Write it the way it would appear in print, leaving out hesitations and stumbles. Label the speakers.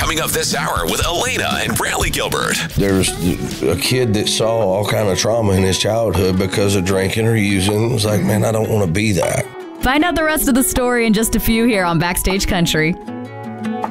Speaker 1: Coming up this hour with Elena and Brantley Gilbert.
Speaker 2: There's a kid that saw all kind of trauma in his childhood because of drinking or using. It was like, man, I don't want to be that.
Speaker 3: Find out the rest of the story in just a few here on Backstage Country.